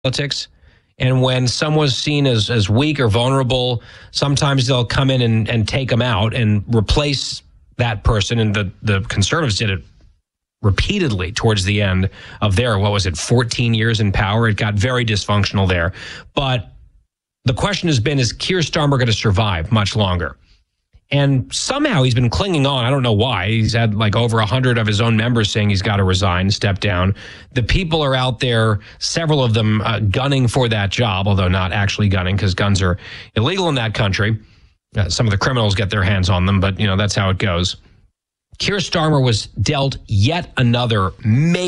politics. And when someone's seen as weak or vulnerable, sometimes they'll come in and take them out and replace that person. And the conservatives did it repeatedly towards the end of their, 14 years in power. It got very dysfunctional there. But the question has been, is Keir Starmer going to survive much longer? And somehow he's been clinging on. I don't know why. He's had like over 100 of his own members saying he's got to resign, step down. The people are out there, several of them gunning for that job, although not actually gunning because guns are illegal in that country. Some of the criminals get their hands on them, but, that's how it goes. Keir Starmer was dealt yet another major